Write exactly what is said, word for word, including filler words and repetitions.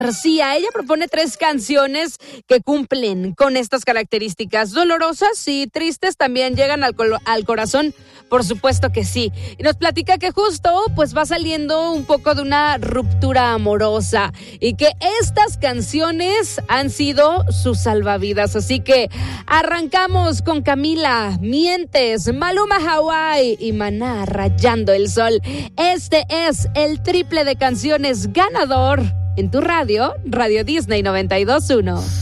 García. Ella propone tres canciones que cumplen con estas características. Dolorosas y tristes también llegan al, col- al corazón, por supuesto que sí. Y nos platica que justo pues va saliendo un poco de una ruptura amorosa y que estas canciones han sido sus salvavidas. Así que arrancamos con Camila, Mientes, Maluma Hawái y Maná, Rayando el Sol. Este es el triple de canciones ganador en tu radio, Radio Disney noventa y dos punto uno.